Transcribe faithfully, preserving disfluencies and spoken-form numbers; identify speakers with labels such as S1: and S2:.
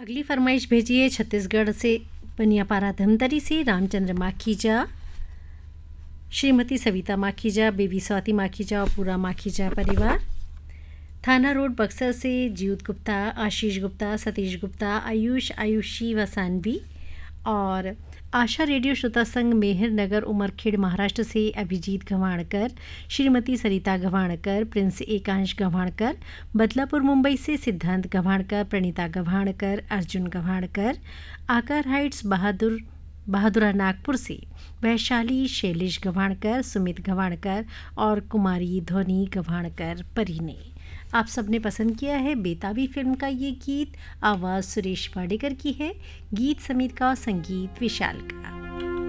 S1: अगली फरमाइश भेजी है छत्तीसगढ़ से बनियापारा धमतरी से रामचंद्र माखीजा, श्रीमती सविता माखीजा, बेबी स्वाति माखीजा और पूरा माखीजा परिवार। थाना रोड बक्सर से जीउत गुप्ता, आशीष गुप्ता, सतीश गुप्ता, आयुष, आयुषी वसानवी और आशा रेडियो श्रोता संघ मेहर नगर उमरखेड़ महाराष्ट्र से अभिजीत गवाणकर, श्रीमती सरिता गवाणकर, प्रिंस एकांश गवाणकर, बदलापुर मुंबई से सिद्धांत गवाणकर, प्रणीता गवाणकर, अर्जुन गवाणकर, आकर हाइट्स बहादुर बहादुरा नागपुर से वैशाली शैलेश गवाणकर, सुमित गवाणकर और कुमारी ध्वनि गवाणकर परी ने। आप सबने पसंद किया है बेताबी फिल्म का ये गीत। आवाज़ सुरेश वाडेकर की है, गीत समीर का और संगीत विशाल का।